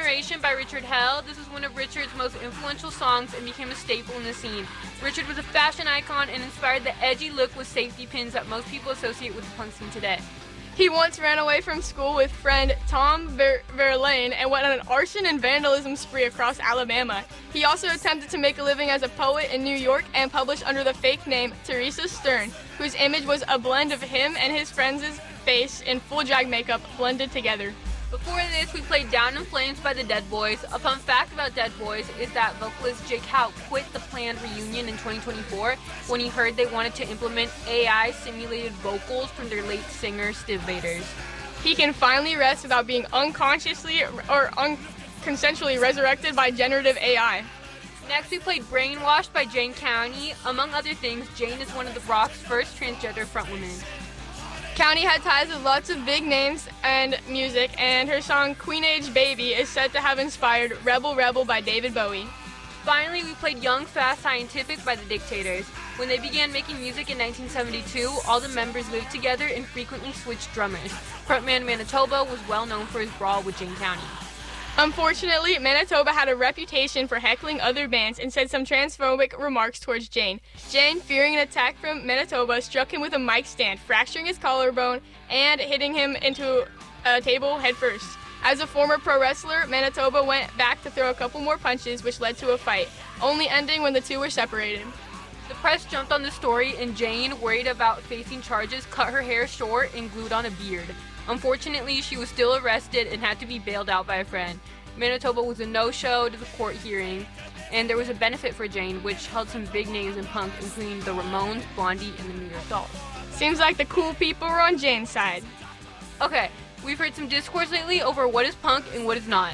Generation by Richard Hell. This was one of Richard's most influential songs and became a staple in the scene. Richard was a fashion icon and inspired the edgy look with safety pins that most people associate with the punk scene today. He once ran away from school with friend Tom Verlaine and went on an arson and vandalism spree across Alabama. He also attempted to make a living as a poet in New York and published under the fake name Teresa Stern, whose image was a blend of him and his friend's face in full drag makeup blended together. Before this, we played Down in Flames by the Dead Boys. A fun fact about Dead Boys is that vocalist Jake Howe quit the planned reunion in 2024 when he heard they wanted to implement AI-simulated vocals from their late singer, Stiv Bators. He can finally rest without being unconsciously or unconsensually resurrected by generative AI. Next, we played Brainwashed by Jane County. Among other things, Jane is one of the rock's first transgender frontwomen. County had ties with lots of big names and music, and her song Queen Age Baby is said to have inspired Rebel Rebel by David Bowie. Finally, we played Young, Fast, Scientific by the Dictators. When they began making music in 1972, all the members lived together and frequently switched drummers. Frontman Manitoba was well known for his brawl with Jane County. Unfortunately, Manitoba had a reputation for heckling other bands and said some transphobic remarks towards Jane. Jane, fearing an attack from Manitoba, struck him with a mic stand, fracturing his collarbone and hitting him into a table headfirst. As a former pro wrestler, Manitoba went back to throw a couple more punches, which led to a fight, only ending when the two were separated. The press jumped on the story, and Jane, worried about facing charges, cut her hair short and glued on a beard. Unfortunately, she was still arrested and had to be bailed out by a friend. Manitoba was a no-show to the court hearing, and there was a benefit for Jane, which held some big names in punk, including the Ramones, Blondie, and the New York Dolls. Seems like the cool people were on Jane's side. Okay, we've heard some discourse lately over what is punk and what is not.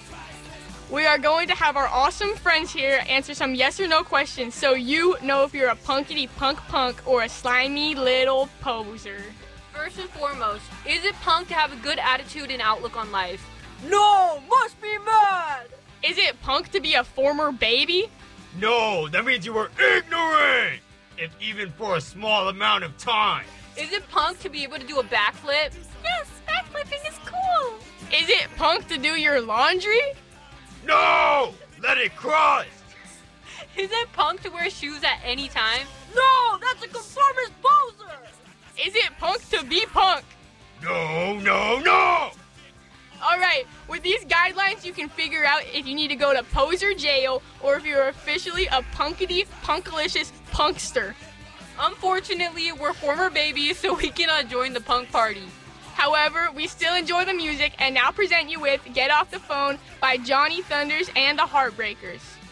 We are going to have our awesome friends here answer some yes or no questions so you know if you're a punkity punk or a slimy little poser. First and foremost, is it punk to have a good attitude and outlook on life? No, must be mad! Is it punk to be a former baby? No, that means you were ignorant! If even for a small amount of time. Is it punk to be able to do a backflip? Yes, backflipping is cool! Is it punk to do your laundry? No! Let it crust! Is it punk to wear shoes at any time? No, that's a conformist poser! Is it punk to be punk? No! Alright, with these guidelines you can figure out if you need to go to poser jail or if you're officially a punkity punkalicious punkster. Unfortunately, we're former babies, so we cannot join the punk party. However, we still enjoy the music and now present you with Get Off the Phone by Johnny Thunders and the Heartbreakers.